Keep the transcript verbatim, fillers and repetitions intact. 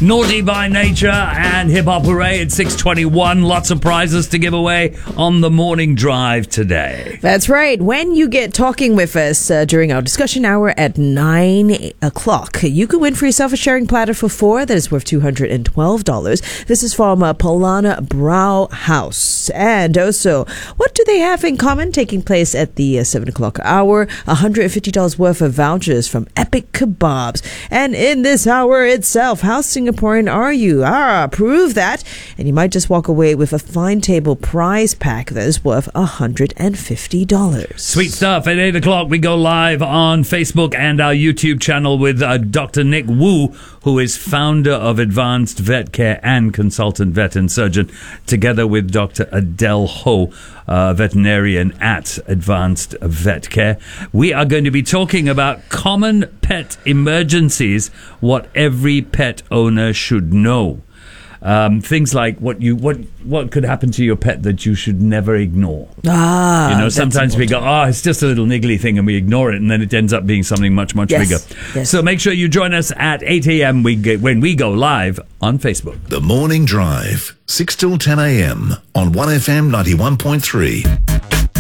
Naughty by Nature and Hip Hop Hooray at six twenty-one. Lots of prizes to give away on the morning drive today. That's right. When you get talking with us uh, during our discussion hour at nine o'clock, you can win for yourself a sharing platter for four that is worth two hundred twelve dollars. This is from uh, Polana Brow House. And also, what do they have in common? Taking place at the uh, seven o'clock hour, one hundred fifty dollars worth of vouchers from Epic Kebabs. And in this hour itself, how Singaporean are you? Ah, prove that. And you might just walk away with a fine table prize pack that is worth one hundred fifty dollars. Sweet stuff. At eight o'clock, we go live on Facebook and our YouTube channel with uh, Doctor Nick Wu, who is founder of Advanced Vet Care and consultant vet and surgeon, together with Doctor Adele Ho, uh, veterinarian at Advanced Vet Care. We are going to be talking about common pet emergencies, what every pet owner should know. Um, things like what you what what could happen to your pet that you should never ignore. Ah, you know, sometimes we go, oh, it's just a little niggly thing, and we ignore it, and then it ends up being something much much yes. bigger. Yes. So make sure you join us at eight a.m. we get, when we go live on Facebook. The Morning Drive, six till ten a.m. on one F M ninety-one point three.